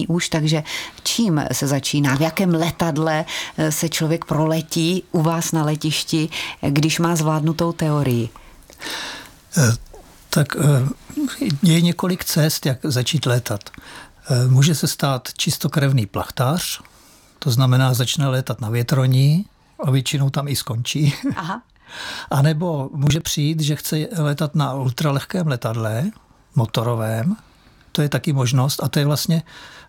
už, takže čím se začíná? V jakém letadle se člověk proletí u vás na letišti, když má zvládnutou teorii? Tak je několik cest, jak začít létat. Může se stát čistokrevný plachtář, to znamená začne létat na větroní a většinou tam i skončí. Aha. A nebo může přijít, že chce letat na ultralehkém letadle, motorovém, to je taky možnost a to je vlastně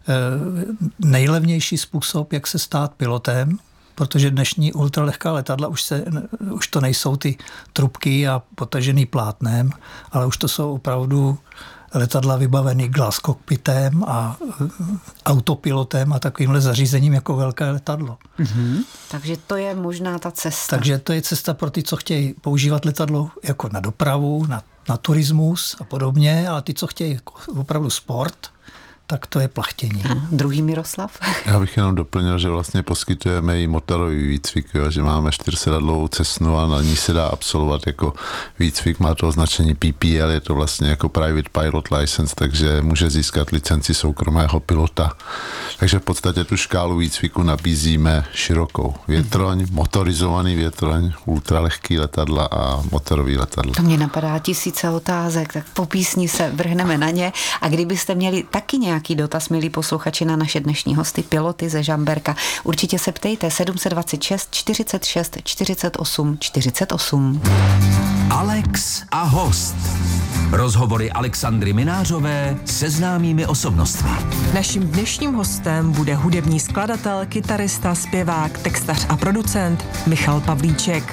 nejlevnější způsob, jak se stát pilotem, protože dnešní ultralehká letadla už to nejsou ty trubky a potažený plátnem, ale už to jsou opravdu letadla vybavený glass cockpitem a autopilotem a takovýmhle zařízením jako velké letadlo. Mm-hmm. Takže to je možná ta cesta. Takže to je cesta pro ty, co chtějí používat letadlo jako na dopravu, na turismus a podobně, ale ty, co chtějí opravdu sport, tak to je plachtění. A druhý Miroslav? Já bych jenom doplnil, že vlastně poskytujeme i motorový výcvik, jo, že máme 4sedadlovou Cessnu a na ní se dá absolvovat jako výcvik, má to označení PPL, je to vlastně jako Private Pilot License, takže může získat licenci soukromého pilota. Takže v podstatě tu škálu výcviku nabízíme širokou. Větroň, motorizovaný větroň, ultralehký letadla a motorový letadla. To mě napadá tisíce otázek, tak po písni se vrhneme na ně a kdybyste měli taky nějaký dotaz, milí posluchači, na naše dnešní hosty, piloty ze Žamberka, určitě se ptejte 726 46 48 48. Alex a host. Rozhovory Alexandry Minářové se známými osobnostmi. Naším dnešním hostem bude hudební skladatel, kytarista, zpěvák, textař a producent Michal Pavlíček.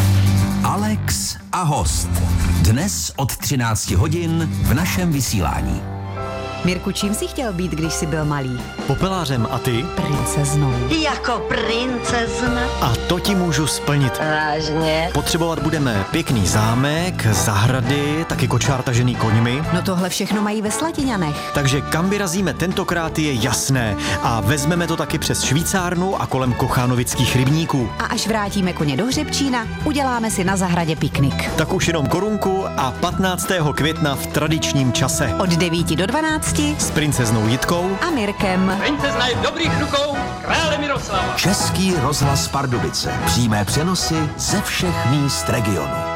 Alex a host. Dnes od 13 hodin v našem vysílání. Mirku, čím jsi chtěl být, když jsi byl malý? Popelářem, a ty? Princeznou. Jako princezna. A to ti můžu splnit. Vážně? Potřebovat budeme pěkný zámek, zahrady, taky kočár tažený koňmi. No tohle všechno mají ve Slatiňanech. Takže kam vyrazíme tentokrát je jasné. A vezmeme to taky přes Švýcárnu a kolem Kochánovických rybníků. A až vrátíme koně do Hřebčína, uděláme si na zahradě piknik. Tak už jenom korunku a 15. května v tradičním čase. Od 9 do 12 s princeznou Jitkou a Mirkem. Princezna je v dobrých rukou krále Miroslava. Český rozhlas Pardubice. Přímé přenosy ze všech míst regionu.